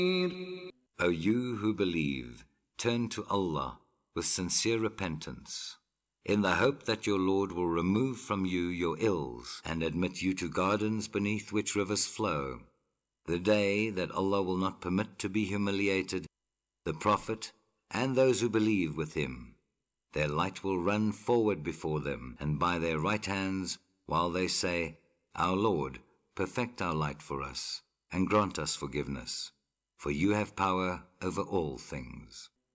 O you who believe, turn to Allah with sincere repentance, in the hope that your Lord will remove from you your ills and admit you to gardens beneath which rivers flow. The day that Allah will not permit to be humiliated, the Prophet and those who believe with him. Their light will run forward before them and by their right hands, while they say, Our Lord, perfect our light for us and grant us forgiveness, for you have power over all things.